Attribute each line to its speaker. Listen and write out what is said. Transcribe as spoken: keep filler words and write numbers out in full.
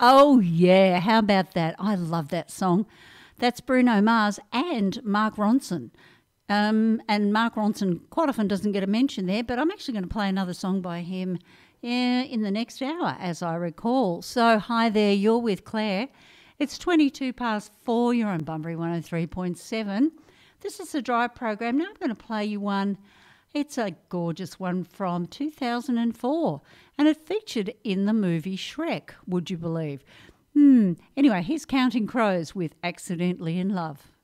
Speaker 1: Oh, yeah. How about that? I love that song. That's Bruno Mars and Mark Ronson. Um, and Mark Ronson quite often doesn't get a mention there, but I'm actually going to play another song by him yeah, in the next hour, as I recall. So, hi there, you're with Claire. It's twenty-two past four, you're on Bunbury one oh three point seven. This is the Drive program. Now I'm going to play you one. It's a gorgeous one from two thousand four, and it featured in the movie Shrek, would you believe? Hmm. Anyway, here's Counting Crows with Accidentally in Love.